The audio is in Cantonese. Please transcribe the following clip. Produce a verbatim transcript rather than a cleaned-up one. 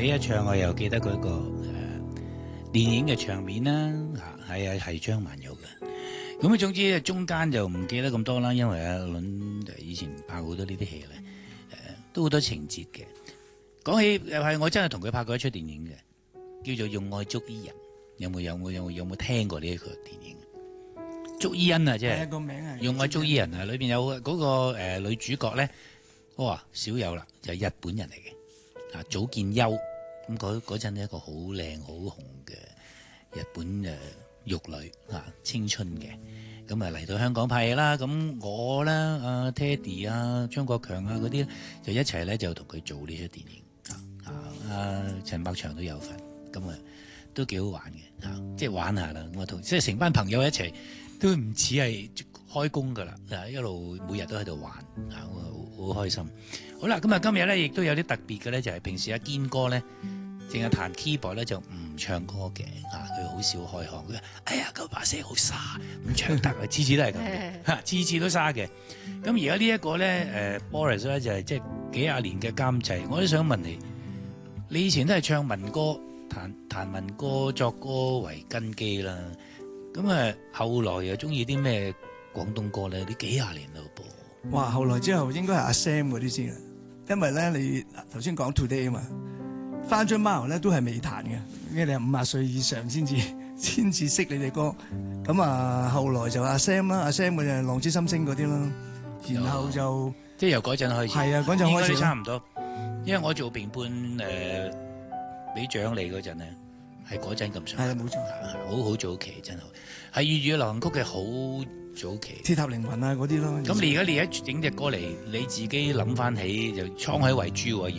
你一唱，我又記得嗰、那個誒、呃、電影嘅場面啦，嚇係啊係張曼玉嘅。咁啊，總之中間就唔記得咁多啦，因為阿倫以前拍好多呢啲戲咧，誒、呃、都好多情節嘅。講起又係我真係同佢拍過一出電影嘅，叫做《用愛捉伊人》，有冇有冇有冇有冇聽過呢一個電影？捉伊恩啊，即係個名係用愛捉伊人啊！裏邊有嗰、那個、呃、女主角咧，哇少有啦，就係、日本人嚟嘅啊，早見優咁嗰嗰陣一個好靚好紅嘅日本誒、呃、玉女啊，青春嘅咁啊嚟到香港拍戲啦。咁我啦阿 Teddy 啊張國強啊嗰啲就一齊咧就同佢做呢出電影啊啊！啊陳百祥都有份，咁啊都幾好玩嘅啊，即係玩下啦。我同即係成班朋友一齊。都唔似係開工噶啦，嗱一路每日都喺度玩，啊好好開心。好啦，咁啊今日咧亦都有啲特別嘅咧，就係、是、平時阿堅哥咧，淨係彈 keyboard 咧就唔唱歌嘅，啊佢好少開腔，佢話哎呀嗰把聲好沙，唔唱得啊，次次都係咁嘅，嚇次次都沙嘅。咁而家呢一個咧，誒 Boris 咧就係即係幾廿年嘅監製，我都想問你，你以前都係唱民歌，彈彈民歌作歌為根基啦。咁啊，後來又中意啲咩廣東歌咧？呢幾廿年咯噃。 哇！後來之後應該係阿 Sam 嗰啲先啦，因為咧你頭先講 Today 啊嘛，翻張 Mile 咧都係未彈嘅，因為你係五十歲以上先至先至識你哋歌。咁啊，後來就阿 Sam 啦，阿 Sam 佢就係浪子心聲嗰啲啦，然後就即係由嗰陣開始。 係啊，嗰陣開始差唔多。因為我做評判誒俾獎你嗰陣咧。係嗰陣咁上下， 係冇錯， 好好早期真係，係粵語流行曲嘅好早期。 鐵塔凌雲啊嗰啲咯。 咁你而家你一整隻歌嚟，你自己諗翻起就滄海遺珠喎。